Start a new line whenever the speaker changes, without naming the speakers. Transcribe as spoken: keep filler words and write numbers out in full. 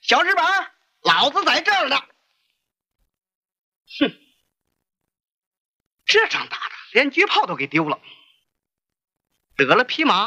小日本，老子在这儿呢！哼，这仗打的连狙炮都给丢了，得了匹马。